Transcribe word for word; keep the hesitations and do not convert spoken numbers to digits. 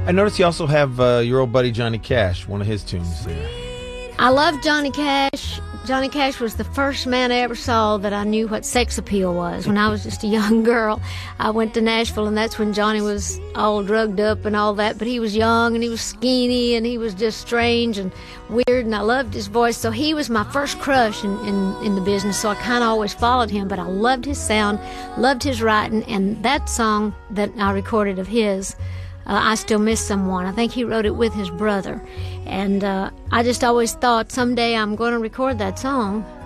I noticed you also have uh, your old buddy Johnny Cash, one of his tunes there. I love Johnny Cash. Johnny Cash was the first man I ever saw that I knew what sex appeal was. When I was just a young girl, I went to Nashville, and that's when Johnny was all drugged up and all that. But he was young, and he was skinny, and he was just strange and weird, and I loved his voice. So he was my first crush in, in, in the business, so I kind of always followed him. But I loved his sound, loved his writing, and that song that I recorded of his, Uh, I Still Miss Someone. I think he wrote it with his brother. And uh, I just always thought someday I'm going to record that song.